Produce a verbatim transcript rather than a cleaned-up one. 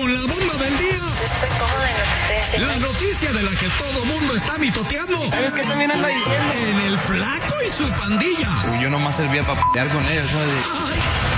con la bomba del día. Estoy cómoda en lo que estoy haciendo. La noticia de la que todo mundo está mitoteando. ¿Sabes qué también anda diciendo? En el Flaco y su pandilla. Yo nomás servía para p***ar con ellos, ¿sabes? Ay,